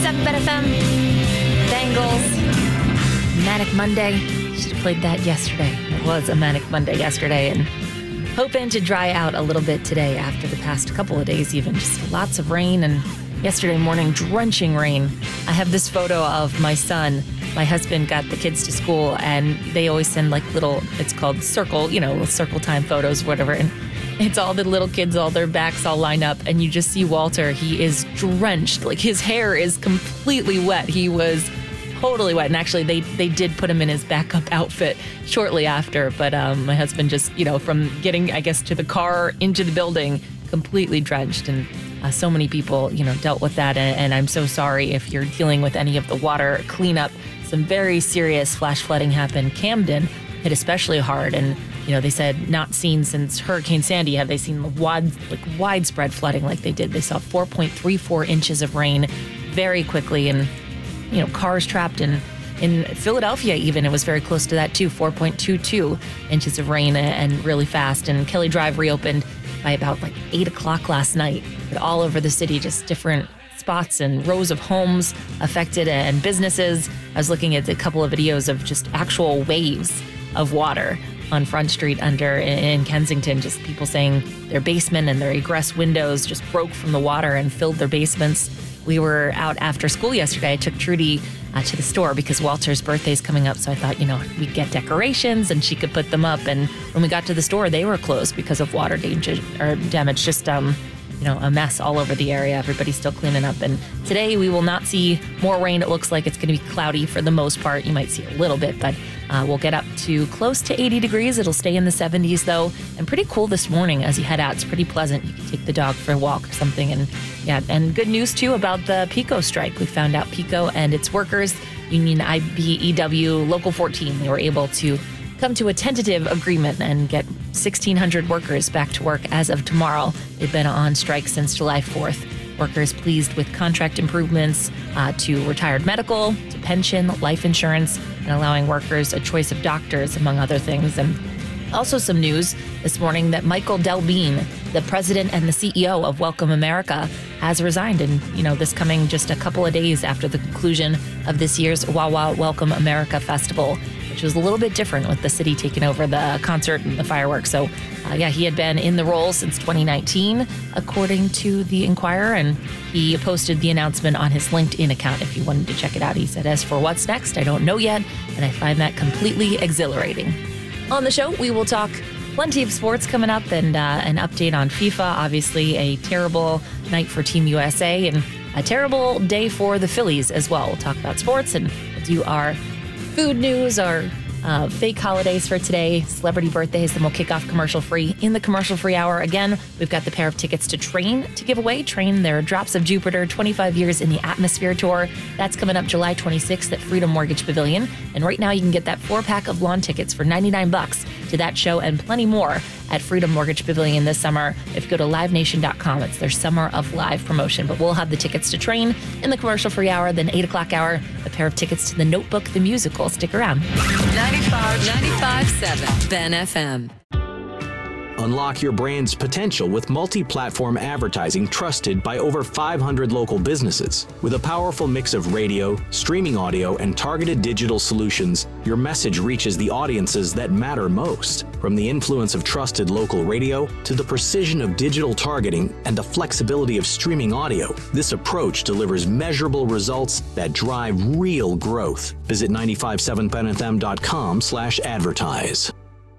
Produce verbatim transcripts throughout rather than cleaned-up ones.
seven Ben F M. Bengals. Manic Monday. Should have played that yesterday. It was a Manic Monday yesterday, and hoping to dry out a little bit today after the past couple of days even. Just lots of rain, and yesterday morning, drenching rain. I have this photo of my son. My husband got the kids to school, and they always send like little, it's called circle, you know, circle time photos, whatever. And it's all the little kids, all their backs all line up, and you just see Walter. He is drenched. Like, his hair is completely wet. He was totally wet. And actually, they, they did put him in his backup outfit shortly after. But um, my husband just, you know, from getting, I guess, to the car, into the building, completely drenched. And uh, so many people, you know, dealt with that. And, and I'm so sorry if you're dealing with any of the water cleanup. Some very serious flash flooding happened. Camden hit especially hard. And, you know, they said not seen since Hurricane Sandy have they seen wide, like widespread flooding like they did. They saw four point three four inches of rain very quickly, and, you know, cars trapped in, in Philadelphia even. It was very close to that too, four point two two inches of rain and really fast. And Kelly Drive reopened by about like eight o'clock last night. But all over the city, just different spots and rows of homes affected and businesses. I was looking at a couple of videos of just actual waves of water on Front Street under in Kensington, just people saying their basement and their egress windows just broke from the water and filled their basements. We were out after school yesterday. I took Trudy uh, to the store because Walter's birthday is coming up. So I thought, you know, we'd get decorations and she could put them up. And when we got to the store, they were closed because of water danger or damage. Just, um, you know, a mess all over the area. Everybody's still cleaning up. And today we will not see more rain. It looks like it's going to be cloudy for the most part. You might see a little bit, but uh, we'll get up to close to eighty degrees. It'll stay in the seventies though, and pretty cool this morning as you head out. It's pretty pleasant. You can take the dog for a walk or something. And yeah, and good news too about the PECO strike. We found out PECO and its workers, Union I B E W Local fourteen, they were able to come to a tentative agreement and get sixteen hundred workers back to work as of tomorrow. They've been on strike since July fourth. Workers pleased with contract improvements uh, to retired medical, to pension, life insurance, and allowing workers a choice of doctors, among other things. And also some news this morning that Michael Delbene, the president and the C E O of Welcome America, has resigned. And, you know, this coming just a couple of days after the conclusion of this year's Wawa Welcome America Festival, which was a little bit different with the city taking over the concert and the fireworks. So, uh, yeah, he had been in the role since twenty nineteen, according to the Inquirer, and he posted the announcement on his LinkedIn account if you wanted to check it out. He said, as for what's next, I don't know yet, and I find that completely exhilarating. On the show, we will talk plenty of sports coming up and uh, an update on FIFA. Obviously, a terrible night for Team U S A and a terrible day for the Phillies as well. We'll talk about sports and we'll do our food news, our uh, fake holidays for today, celebrity birthdays, then we'll kick off commercial-free. In the commercial-free hour, again, we've got the pair of tickets to Train to give away. Train, their Drops of Jupiter, twenty-five years in the Atmosphere Tour. That's coming up July twenty-sixth at Freedom Mortgage Pavilion. And right now you can get that four-pack of lawn tickets for ninety-nine bucks to that show and plenty more at Freedom Mortgage Pavilion this summer. If you go to live nation dot com, it's their Summer of Live promotion. But we'll have the tickets to Train in the commercial-free hour, then eight o'clock hour, a pair of tickets to The Notebook, the musical. Stick around. ninety-five, ninety-five point seven Ben F M. Unlock your brand's potential with multi-platform advertising trusted by over five hundred local businesses. With a powerful mix of radio, streaming audio, and targeted digital solutions, your message reaches the audiences that matter most. From the influence of trusted local radio to the precision of digital targeting and the flexibility of streaming audio, this approach delivers measurable results that drive real growth. Visit nine five seven ben f m dot com slash advertise.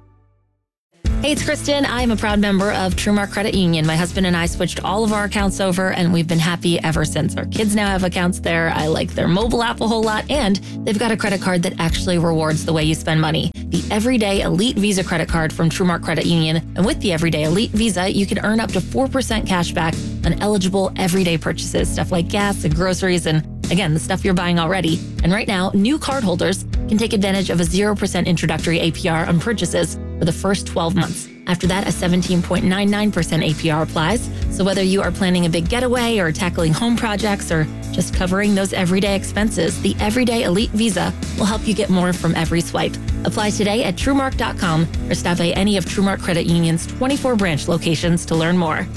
Hey, it's Kristen. I'm a proud member of TrueMark Credit Union. My husband and I switched all of our accounts over, and we've been happy ever since. Our kids now have accounts there. I like their mobile app a whole lot, and they've got a credit card that actually rewards the way you spend money. The Everyday Elite Visa credit card from TrueMark Credit Union. And with the Everyday Elite Visa, you can earn up to four percent cash back on eligible everyday purchases, stuff like gas and groceries and, again, the stuff you're buying already. And right now, new cardholders can take advantage of a zero percent introductory A P R on purchases for the first twelve months. After that, a seventeen point nine nine percent A P R applies. So whether you are planning a big getaway or tackling home projects or just covering those everyday expenses, the Everyday Elite Visa will help you get more from every swipe. Apply today at truemark dot com or stop by any of TrueMark Credit Union's twenty-four branch locations to learn more.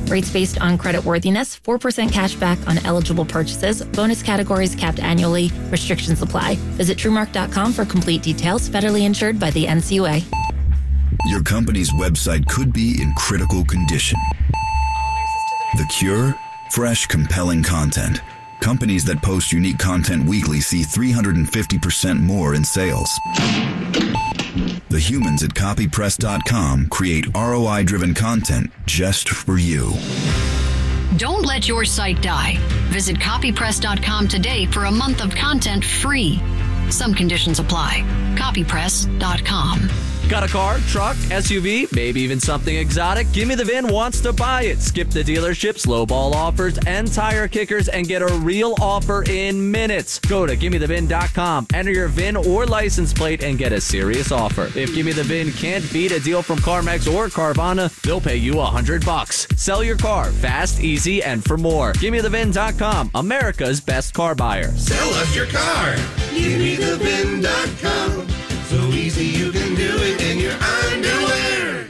Rates based on credit worthiness, four percent cash back on eligible purchases. Bonus categories capped annually. Restrictions apply. Visit TrueMark dot com for complete details. Federally insured by the N C U A. Your company's website could be in critical condition. The cure? Fresh, compelling content. Companies that post unique content weekly see three hundred fifty percent more in sales. The humans at copy press dot com create R O I-driven content just for you. Don't let your site die. Visit copy press dot com today for a month of content free. Some conditions apply. copy press dot com. Got a car, truck, S U V, maybe even something exotic? Gimme the V I N wants to buy it. Skip the dealership, lowball offers, and tire kickers and get a real offer in minutes. Go to gimme the V I N dot com, enter your V I N or license plate, and get a serious offer. If Gimme the V I N can't beat a deal from CarMax or Carvana, they'll pay you a hundred bucks. Sell your car fast, easy, and for more. gimme the V I N dot com, America's best car buyer. Sell us your car. gimme the V I N dot com. So easy you can do it in your underwear.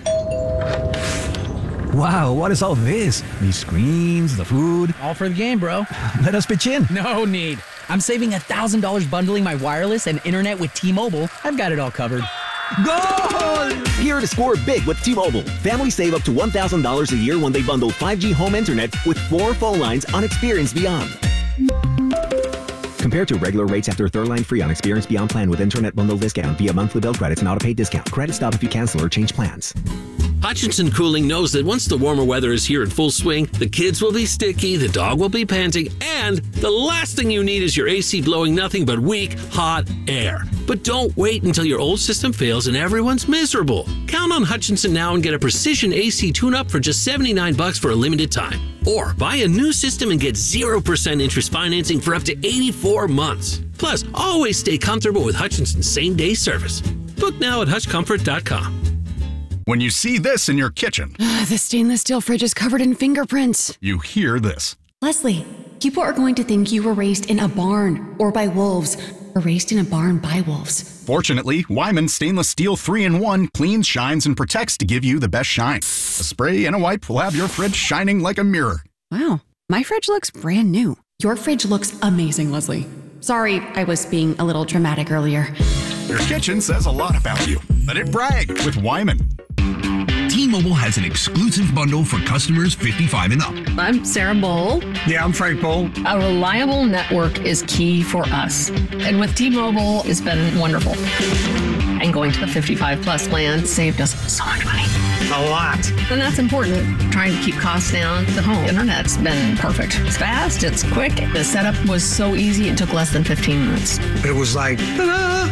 Wow, what is all this? These screens, the food. All for the game, bro. Let us pitch in. No need. I'm saving one thousand dollars bundling my wireless and internet with T-Mobile. I've got it all covered. Goal! Here to score big with T-Mobile. Families save up to one thousand dollars a year when they bundle five G home internet with four phone lines on Experience Beyond. Compared to regular rates after third line free on Experience Beyond plan with internet bundle discount via monthly bill credits and auto-pay discount. Credit stop if you cancel or change plans. Hutchinson Cooling knows that once the warmer weather is here in full swing, the kids will be sticky, the dog will be panting, and the last thing you need is your A C blowing nothing but weak, hot air. But don't wait until your old system fails and everyone's miserable. Count on Hutchinson now and get a precision A C tune-up for just seventy-nine bucks for a limited time. Or buy a new system and get zero percent interest financing for up to eighty-four months. Plus, always stay comfortable with Hutchinson's same-day service. Book now at hutch comfort dot com. When you see this in your kitchen, the stainless steel fridge is covered in fingerprints. You hear this. Leslie, people are going to think you were raised in a barn or by wolves, or raised in a barn by wolves. Fortunately, Wyman Stainless Steel three in one cleans, shines, and protects to give you the best shine. A spray and a wipe will have your fridge shining like a mirror. Wow, my fridge looks brand new. Your fridge looks amazing, Leslie. Sorry, I was being a little dramatic earlier. Your kitchen says a lot about you. Let it brag with Wyman. T-Mobile has an exclusive bundle for customers fifty-five and up. I'm Sarah Bowl. Yeah, I'm Frank Bowl. A reliable network is key for us. And with T-Mobile, it's been wonderful. And going to the fifty-five plus plan saved us so much money. A lot. And that's important. Trying to keep costs down. The home internet's been perfect. It's fast, it's quick. The setup was so easy, it took less than fifteen minutes. It was like, ta-da!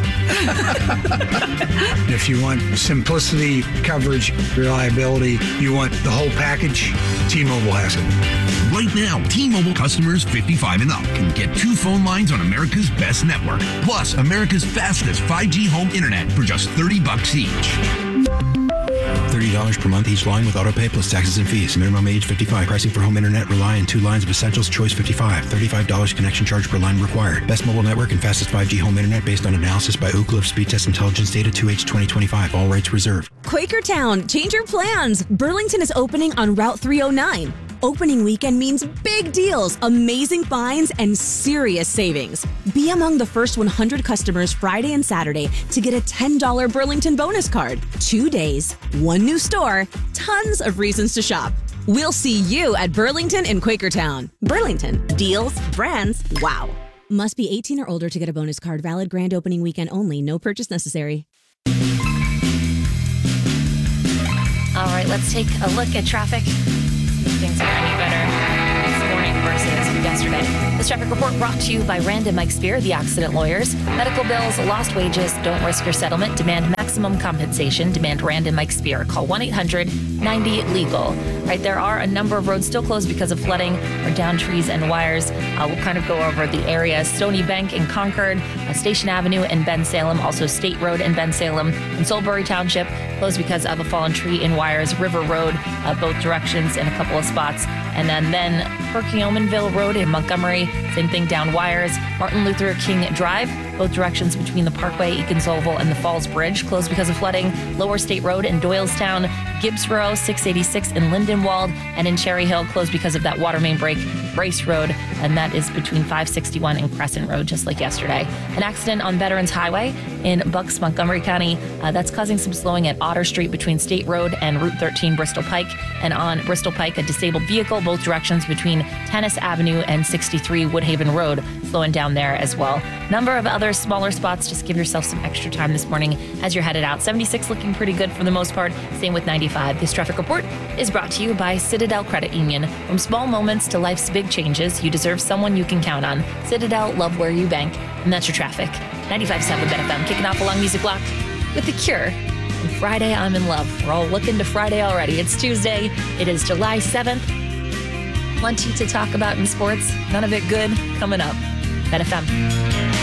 If you want simplicity, coverage, reliability, you want the whole package, T-Mobile has it. Right now, T-Mobile customers fifty-five and up can get two phone lines on America's best network, plus America's fastest five G home internet for just thirty bucks each. thirty dollars per month each line with autopay plus taxes and fees. Minimum age fifty-five. Pricing for home internet rely on two lines of Essentials Choice fifty-five. thirty-five dollars connection charge per line required. Best mobile network and fastest five G home internet based on analysis by Ookla of Speed Test Intelligence Data two H twenty twenty-five. All rights reserved. Quakertown, change your plans. Burlington is opening on Route three oh nine. Opening weekend means big deals, amazing finds, and serious savings. Be among the first one hundred customers Friday and Saturday to get a ten dollars Burlington bonus card. Two days, one new store, tons of reasons to shop. We'll see you at Burlington in Quakertown. Burlington, deals, brands, wow. Must be eighteen or older to get a bonus card. Valid grand opening weekend only. No purchase necessary. All right, let's take a look at traffic. Things are any better this morning versus yesterday. This traffic report brought to you by Rand and Mike Spear, the accident lawyers. Medical bills, lost wages, don't risk your settlement, demand maximum compensation, demand Rand and Mike Spear. Call one eight hundred ninety legal. Right, there are a number of roads still closed because of flooding or down trees and wires. Uh, we'll kind of go over the areas. Stony Bank in Concord, uh, Station Avenue in Bensalem, also State Road in Bensalem, and Soulbury Township closed because of a fallen tree in wires. River Road, uh, both directions in a couple of spots. And then, then Perkiomenville Road in Montgomery, same thing, down wires. Martin Luther King Drive, both directions between the Parkway, Eakinsville, and the Falls Bridge closed because of flooding. Lower State Road in Doylestown, Gibbs Row, six eighty-six in Linden Lindenwold, and in Cherry Hill, closed because of that water main break, Brace Road, and that is between five sixty-one and Crescent Road, just like yesterday. An accident on Veterans Highway in Bucks, Montgomery County. Uh, that's causing some slowing at Otter Street between State Road and Route thirteen Bristol Pike. And on Bristol Pike, a disabled vehicle, both directions between Tennis Avenue and sixty-three Woodhaven Road, slowing down there as well. Number of other smaller spots. Just give yourself some extra time this morning as you're headed out. seventy-six looking pretty good for the most part. Same with ninety-five. This traffic report is brought to you by Citadel Credit Union. From small moments to life's big changes, you deserve someone you can count on. Citadel, love where you bank. And that's your traffic. ninety-five point seven Ben F M, kicking off along Music Block with The Cure. And Friday, I'm in love. We're all looking to Friday already. It's Tuesday. It is July seventh. Plenty to talk about in sports. None of it good coming up. Ben F M.